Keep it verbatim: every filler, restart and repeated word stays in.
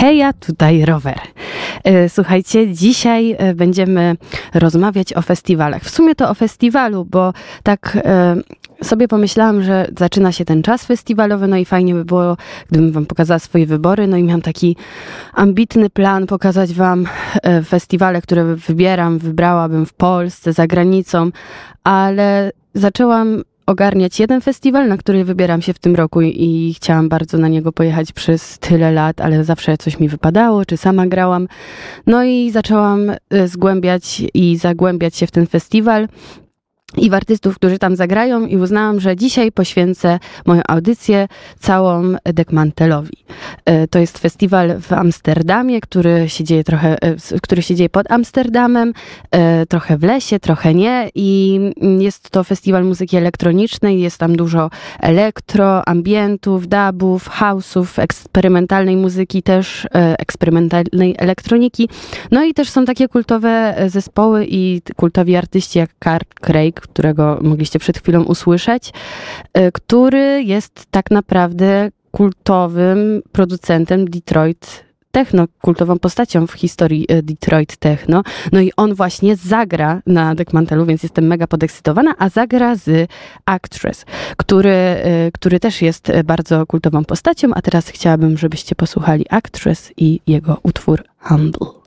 Heja, tutaj rower. Słuchajcie, dzisiaj będziemy rozmawiać o festiwalach. W sumie to o festiwalu, bo tak sobie pomyślałam, że zaczyna się ten czas festiwalowy, no i fajnie by było, gdybym wam pokazała swoje wybory, no i miałam taki ambitny plan pokazać wam festiwale, które wybieram, wybrałabym w Polsce, za granicą, ale zaczęłam ogarniać jeden festiwal, na który wybieram się w tym roku i chciałam bardzo na niego pojechać przez tyle lat, ale zawsze coś mi wypadało, czy sama grałam. No i zaczęłam zgłębiać i zagłębiać się w ten festiwal i w artystów, którzy tam zagrają, i uznałam, że dzisiaj poświęcę moją audycję całą Dekmantelowi. To jest festiwal w Amsterdamie, który się dzieje trochę, który się dzieje pod Amsterdamem, trochę w lesie, trochę nie, i jest to festiwal muzyki elektronicznej, jest tam dużo elektro, ambientów, dubów, house'ów, eksperymentalnej muzyki też, eksperymentalnej elektroniki. No i też są takie kultowe zespoły i kultowi artyści jak Carl Craig, którego mogliście przed chwilą usłyszeć, który jest tak naprawdę kultowym producentem Detroit Techno, kultową postacią w historii Detroit Techno. No i on właśnie zagra na Dekmantelu, więc jestem mega podekscytowana, a zagra z Actress, który, który też jest bardzo kultową postacią, a teraz chciałabym, żebyście posłuchali Actress i jego utwór Humble.